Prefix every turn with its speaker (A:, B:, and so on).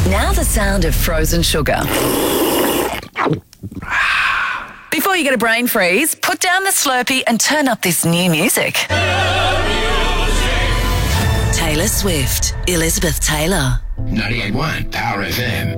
A: Now the sound of frozen sugar. Before you get a brain freeze, put down the Slurpee and turn up this new music. Taylor Swift, Elizabeth Taylor.
B: 98.1 Power FM.